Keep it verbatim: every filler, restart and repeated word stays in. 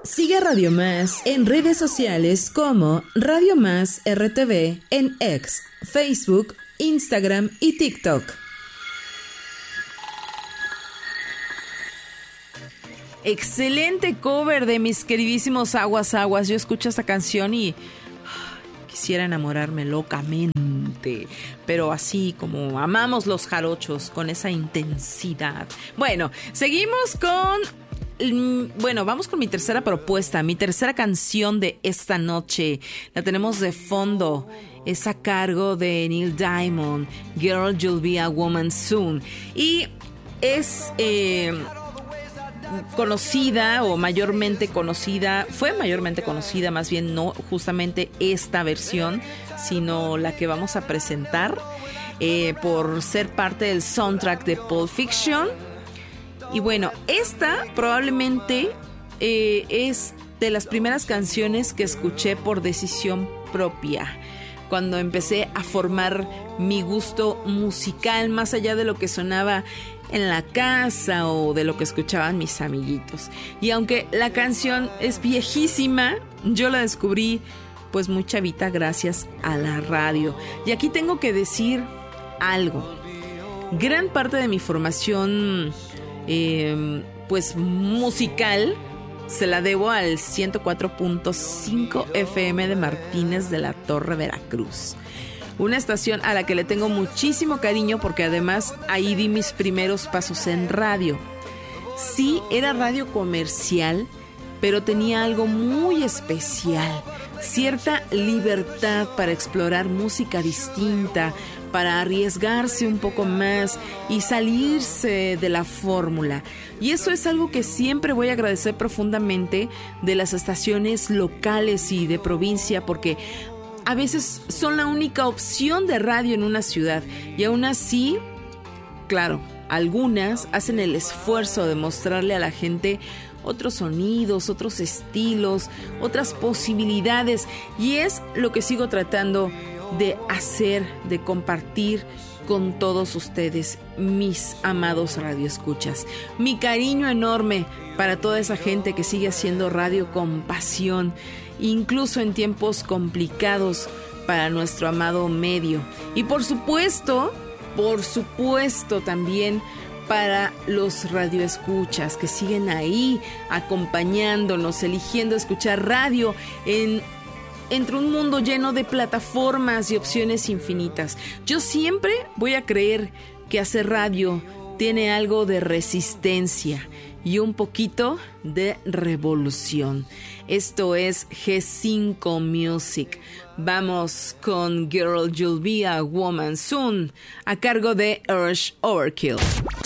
Sigue a Radio Más en redes sociales como Radio Más R T V en X, Facebook, Instagram y TikTok. Excelente cover de mis queridísimos Aguas Aguas. Yo escucho esta canción y quisiera enamorarme locamente, pero así como amamos los jarochos, con esa intensidad. Bueno, seguimos con... Bueno, vamos con mi tercera propuesta, mi tercera canción de esta noche. La tenemos de fondo. Es a cargo de Neil Diamond, Girl, You'll Be a Woman Soon. Y es... Eh, conocida o mayormente conocida, fue mayormente conocida, más bien no justamente esta versión, sino la que vamos a presentar, eh, por ser parte del soundtrack de Pulp Fiction. Y bueno, esta probablemente eh, es de las primeras canciones que escuché por decisión propia, cuando empecé a formar mi gusto musical, más allá de lo que sonaba en la casa o de lo que escuchaban mis amiguitos. Y aunque la canción es viejísima, yo la descubrí pues muy chavita gracias a la radio. Y aquí tengo que decir algo. Gran parte de mi formación eh, pues musical se la debo al ciento cuatro punto cinco F M de Martínez de la Torre, Veracruz. Una estación a la que le tengo muchísimo cariño porque además ahí di mis primeros pasos en radio. Sí, era radio comercial, pero tenía algo muy especial. Cierta libertad para explorar música distinta, para arriesgarse un poco más y salirse de la fórmula. Y eso es algo que siempre voy a agradecer profundamente de las estaciones locales y de provincia, porque a veces son la única opción de radio en una ciudad. Y aún así, claro, algunas hacen el esfuerzo de mostrarle a la gente otros sonidos, otros estilos, otras posibilidades. Y es lo que sigo tratando de hacer, de compartir con todos ustedes, mis amados radioescuchas. Mi cariño enorme para toda esa gente que sigue haciendo radio con pasión, incluso en tiempos complicados para nuestro amado medio. Y por supuesto, por supuesto también para los radioescuchas que siguen ahí acompañándonos, eligiendo escuchar radio en entre un mundo lleno de plataformas y opciones infinitas. Yo siempre voy a creer que hacer radio tiene algo de resistencia y un poquito de revolución. Esto es G cinco Music. Vamos con Girl, You'll Be a Woman Soon, a cargo de Urge Overkill.